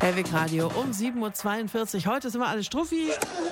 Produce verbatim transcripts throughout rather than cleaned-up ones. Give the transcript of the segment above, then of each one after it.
Hellwig Radio um sieben Uhr zweiundvierzig. Heute sind wir alle struffi.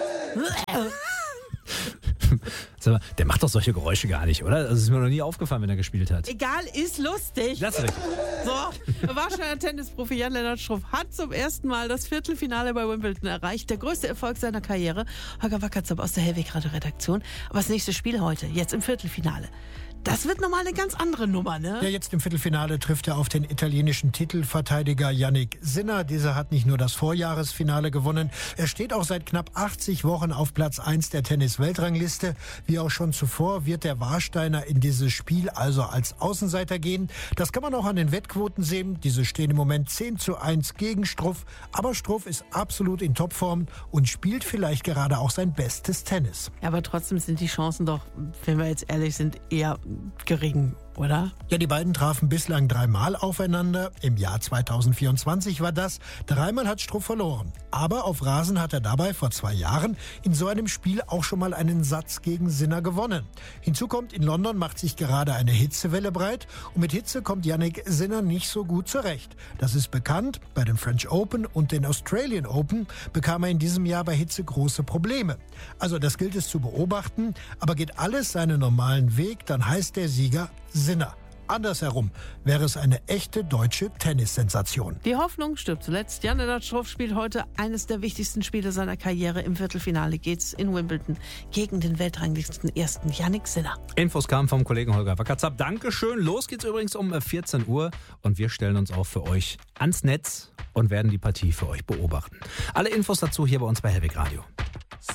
Sag mal, der macht doch solche Geräusche gar nicht, oder? Das ist mir noch nie aufgefallen, wenn er gespielt hat. Egal, ist lustig. Das ist richtig. So, Warsteiner Tennisprofi Jan-Lennart Struff hat zum ersten Mal das Viertelfinale bei Wimbledon erreicht. Der größte Erfolg seiner Karriere. Holger Wackertzab aus der Hellwig Radio Redaktion. Aber das nächste Spiel heute, jetzt im Viertelfinale. Das wird nochmal eine ganz andere Nummer, ne? Ja, jetzt im Viertelfinale trifft er auf den italienischen Titelverteidiger Jannik Sinner. Dieser hat nicht nur das Vorjahresfinale gewonnen, er steht auch seit knapp achtzig Wochen auf Platz eins der Tennis-Weltrangliste. Wie auch schon zuvor wird der Warsteiner in dieses Spiel also als Außenseiter gehen. Das kann man auch an den Wettquoten sehen. Diese stehen im Moment zehn zu eins gegen Struff. Aber Struff ist absolut in Topform und spielt vielleicht gerade auch sein bestes Tennis. Ja, aber trotzdem sind die Chancen doch, wenn wir jetzt ehrlich sind, eher gering, oder? Ja, die beiden trafen bislang dreimal aufeinander. Im Jahr zweitausendvierundzwanzig war das. Dreimal hat Struff verloren. Aber auf Rasen hat er dabei vor zwei Jahren in so einem Spiel auch schon mal einen Satz gegen Sinner gewonnen. Hinzu kommt, in London macht sich gerade eine Hitzewelle breit. Und mit Hitze kommt Jannik Sinner nicht so gut zurecht. Das ist bekannt. Bei den French Open und den Australian Open bekam er in diesem Jahr bei Hitze große Probleme. Also das gilt es zu beobachten. Aber geht alles seinen normalen Weg, dann heißt der Sieger Sinner. Andersherum wäre es eine echte deutsche Tennissensation. Die Hoffnung stirbt zuletzt. Jan-Lennart Struff spielt heute eines der wichtigsten Spiele seiner Karriere. Im Viertelfinale geht's in Wimbledon gegen den Weltranglisten ersten Jannik Sinner. Infos kamen vom Kollegen Holger Wackertzab. Dankeschön. Los geht's übrigens um vierzehn Uhr und wir stellen uns auch für euch ans Netz und werden die Partie für euch beobachten. Alle Infos dazu hier bei uns bei Hellwig Radio.